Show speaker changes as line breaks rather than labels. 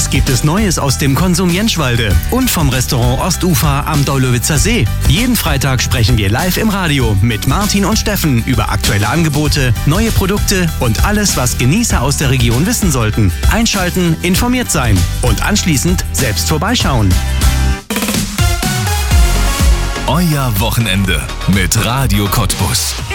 Was gibt es Neues aus dem Konsum Jentschwalde und vom Restaurant Ostufer am Daulowitzer See? Jeden Freitag sprechen wir live im Radio mit Martin und Steffen über aktuelle Angebote, neue Produkte und alles, was Genießer aus der Region wissen sollten. Einschalten, informiert sein und anschließend selbst vorbeischauen.
Euer Wochenende mit Radio Cottbus.